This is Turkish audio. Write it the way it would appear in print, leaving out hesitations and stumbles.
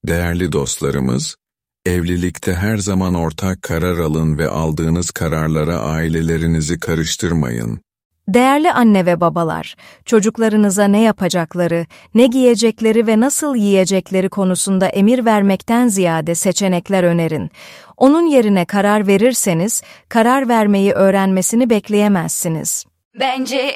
Değerli dostlarımız, evlilikte her zaman ortak karar alın ve aldığınız kararlara ailelerinizi karıştırmayın. Değerli anne ve babalar, çocuklarınıza ne yapacakları, ne giyecekleri ve nasıl yiyecekleri konusunda emir vermekten ziyade seçenekler önerin. Onun yerine karar verirseniz, karar vermeyi öğrenmesini bekleyemezsiniz. Bence